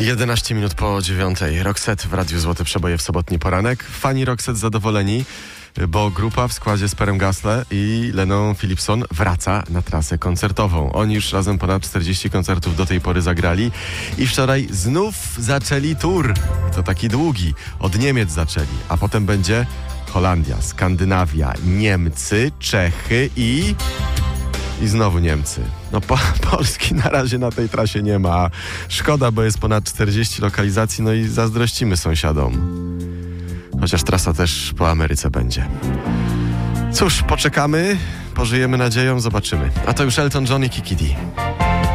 11 minut po 9. Roxette w Radiu Złote Przeboje w sobotni poranek. Fani Roxette zadowoleni, bo grupa w składzie z Perem Gasly i Leną Philipson wraca na trasę koncertową. Oni już razem ponad 40 koncertów do tej pory zagrali i wczoraj znów zaczęli tour. To taki długi. Od Niemiec zaczęli, a potem będzie Holandia, Skandynawia, Niemcy, Czechy i znowu Niemcy. No Polski na razie na tej trasie nie ma. Szkoda, bo jest ponad 40 lokalizacji, no i zazdrościmy sąsiadom. Chociaż trasa też po Ameryce będzie. Cóż, poczekamy, pożyjemy nadzieją, zobaczymy. A to już Elton John i Kiki D.